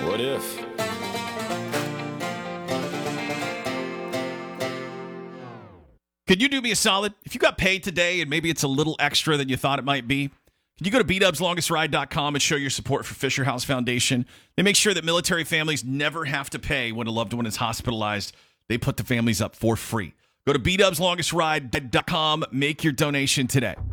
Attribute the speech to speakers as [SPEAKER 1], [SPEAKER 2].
[SPEAKER 1] What if?
[SPEAKER 2] Could you do me a solid? If you got paid today and maybe it's a little extra than you thought it might be, can you go to BDubsLongestRide.com and show your support for Fisher House Foundation? They make sure that military families never have to pay when a loved one is hospitalized. They put the families up for free. Go to BDubsLongestRide.com. Make your donation today.